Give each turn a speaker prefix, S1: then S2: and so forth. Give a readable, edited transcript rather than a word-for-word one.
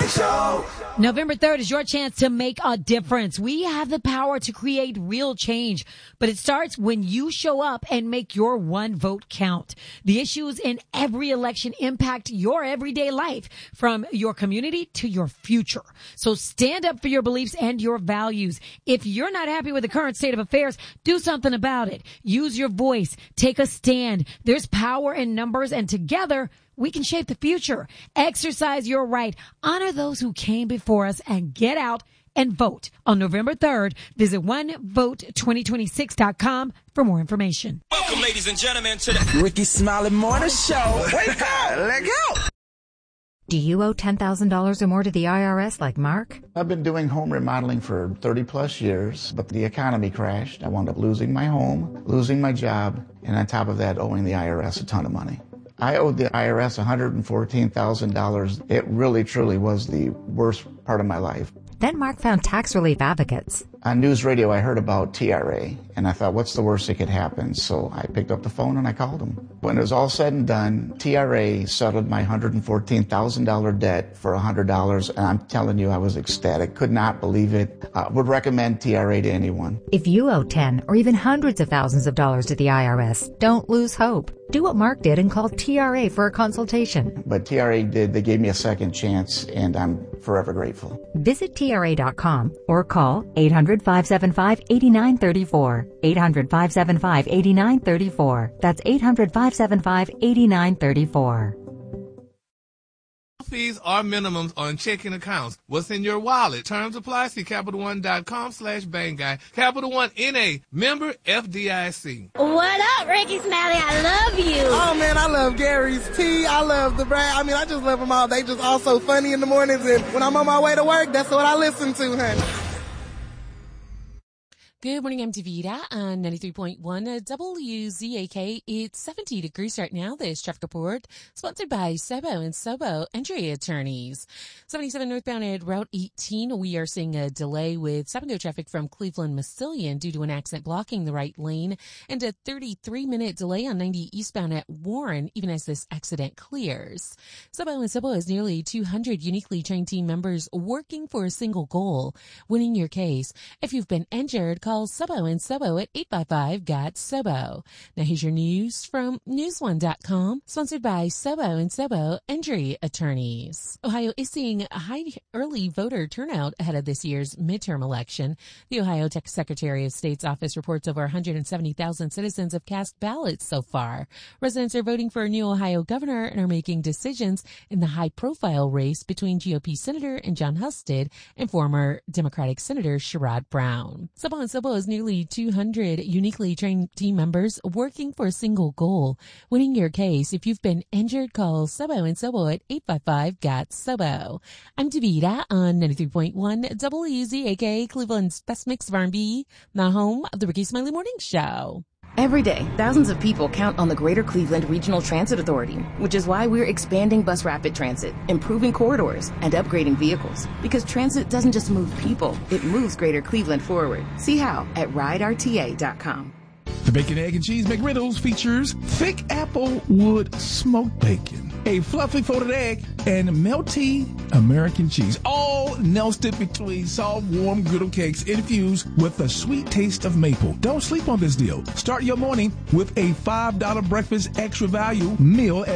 S1: Show.
S2: November 3rd is your chance to make a difference. We have the power to create real change, but it starts when you show up and make your one vote count. The issues in every election impact your everyday life, from your community to your future. So stand up for your beliefs and your values. If you're not happy with the current state of affairs, do something about it. Use your voice. Take a stand. There's power in numbers, and together we can shape the future. Exercise your right. Honor those who came before us and get out and vote on November 3rd. Visit onevote2026.com for more information.
S3: Welcome, ladies and gentlemen, to the
S1: Ricky Smiley Morning Show. Wake up. Let go.
S4: Do you owe $10,000 or more to the IRS like Mark?
S5: I've been doing home remodeling for 30 plus years, but the economy crashed. I wound up losing my home, losing my job, and on top of that, owing the IRS a ton of money. I owed the IRS $114,000. It really, truly was the worst part of my life.
S4: Then Mark found tax relief advocates.
S5: On news radio, I heard about TRA, and I thought, what's the worst that could happen? So I picked up the phone and I called them. When it was all said and done, TRA settled my $114,000 debt for $100, and I'm telling you, I was ecstatic. Could not believe it. Would recommend TRA to anyone.
S4: If you owe 10 or even hundreds of thousands of dollars to the IRS, don't lose hope. Do what Mark did and call TRA for a consultation.
S5: But TRA did. They gave me a second chance, and I'm forever grateful.
S4: Visit TRA.com or call 800-575-8934. 800-575-8934. That's 800-575-8934.
S6: Fees are minimums on checking accounts. What's in your wallet? Terms apply. See CapitalOne.com/BangGuy. Capital One N.A. Member FDIC.
S7: What up, Ricky Smiley? I love you.
S8: Oh, man, I love Gary's Tea. I love the brand. I mean, I just love them all. They just all so funny in the mornings, and when I'm on my way to work, that's what I listen to, honey.
S9: Good morning, I'm Davida on 93.1 WZAK. It's 70 degrees right now. This traffic report sponsored by Sobo and Sobo Entry Attorneys. 77 northbound at Route 18. We are seeing a delay with stop-and-go traffic from Cleveland Massillon due to an accident blocking the right lane, and a 33-minute delay on 90 eastbound at Warren, even as this accident clears. Sobo and Sobo has nearly 200 uniquely trained team members working for a single goal: winning your case. If you've been injured, call Sobo and Sobo at 855-GOT-SOBO. Now here's your news from newsone.com, sponsored by Sobo and Sobo Injury Attorneys. Ohio is seeing a high early voter turnout ahead of this year's midterm election. The Ohio Secretary of State's office reports over 170,000 citizens have cast ballots so far. Residents are voting for a new Ohio governor and are making decisions in the high-profile race between GOP Senator and John Husted and former Democratic Senator Sherrod Brown. Sobo and Sobo has nearly 200 uniquely trained team members working for a single goal: winning your case. If you've been injured, call Sobo and Sobo at 855-GOT-SOBO. I'm Davida on 93.1 WZAK, Cleveland's best mix of R&B, the home of the Ricky Smiley Morning Show.
S10: Every day, thousands of people count on the Greater Cleveland Regional Transit Authority, which is why we're expanding Bus Rapid Transit, improving corridors, and upgrading vehicles. Because transit doesn't just move people, it moves Greater Cleveland forward. See how at riderta.com.
S11: The Bacon, Egg, and Cheese McGriddles features thick applewood smoked bacon, a fluffy folded egg, and melty American cheese, all nested between soft, warm griddle cakes infused with a sweet taste of maple. Don't sleep on this deal. Start your morning with a $5 breakfast extra value meal at